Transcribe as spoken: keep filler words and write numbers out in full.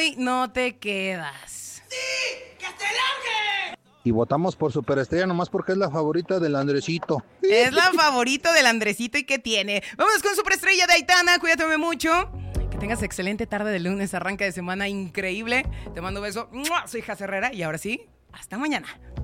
hoy no te quedas. ¡Sí! ¡Que se largue! Y votamos por Superestrella nomás porque es la favorita del Andresito. Es la favorita del Andresito, ¿y qué tiene? Vamos con Superestrella de Aitana, cuídate mucho. Que tengas excelente tarde de lunes, arranque de semana increíble. Te mando un beso. ¡Mua! Soy Jaz Herrera y ahora sí, hasta mañana.